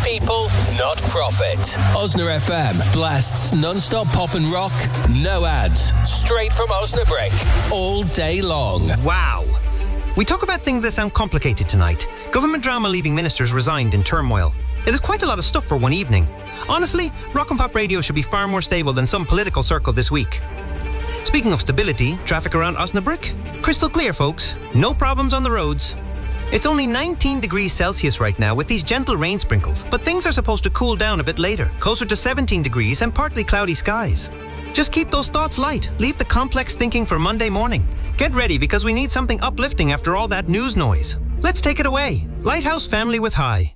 people, not profit. Osna FM blasts non-stop pop and rock, no ads, straight from Osnabrick, all day long. Wow. We talk about things that sound complicated tonight. Government drama leaving ministers resigned in turmoil. It is quite a lot of stuff for one evening. Honestly, Rock and Pop Radio should be far more stable than some political circle this week. Speaking of stability, traffic around Osnabrick? Crystal clear, folks. No problems on the roads. It's only 19 degrees Celsius right now with these gentle rain sprinkles, but things are supposed to cool down a bit later, closer to 17 degrees and partly cloudy skies. Just keep those thoughts light. Leave the complex thinking for Monday morning. Get ready because we need something uplifting after all that news noise. Let's take it away. Lighthouse Family with High.